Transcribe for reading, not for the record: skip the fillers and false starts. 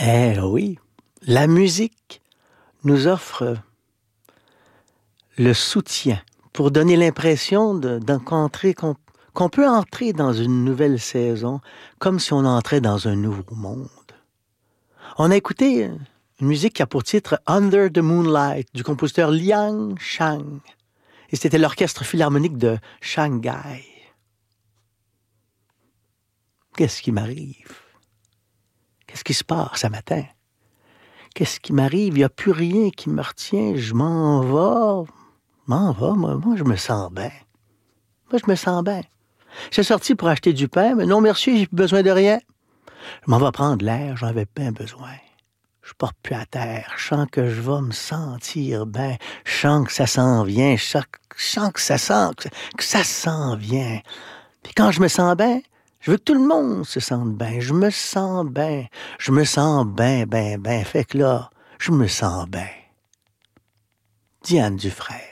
Eh oui, la musique nous offre le soutien pour donner l'impression qu'on peut entrer dans une nouvelle saison comme si on entrait dans un nouveau monde. On a écouté une musique qui a pour titre Under the Moonlight du compositeur Liang Shang. Et c'était l'orchestre philharmonique de Shanghai. Qu'est-ce qui m'arrive? Qu'est-ce qui se passe ce matin? Qu'est-ce qui m'arrive? Il n'y a plus rien qui me retient. Je m'en vais. Moi, je me sens bien. Moi, je me sens bien. J'ai sorti pour acheter du pain, mais non, merci, j'ai plus besoin de rien. Je m'en vais prendre l'air, j'en avais bien besoin. Je porte plus à terre. Je sens que je vais me sentir bien. Je sens que ça s'en vient. Je sens que ça s'en vient. Puis quand je me sens bien, je veux que tout le monde se sente bien. Je me sens bien. Je me sens bien. Fait que là, je me sens bien. Diane Dufresne.